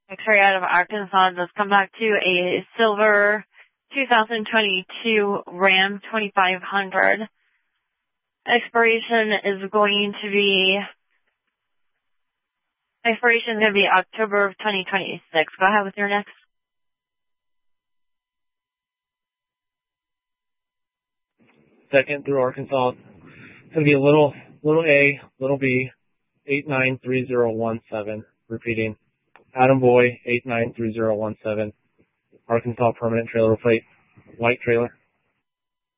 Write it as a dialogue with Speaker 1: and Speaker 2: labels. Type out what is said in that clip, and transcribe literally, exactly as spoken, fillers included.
Speaker 1: X-ray out of Arkansas. Let's come back to a silver two thousand twenty-two Ram twenty-five hundred. Expiration is going to be, expiration is going to be October of twenty twenty-six. Go ahead with your next.
Speaker 2: Second through Arkansas. It's going to be a little, little A, little B, eight nine three zero one seven. Repeating, Adam Boy, eight nine three zero one seven. Arkansas permanent trailer plate, white trailer.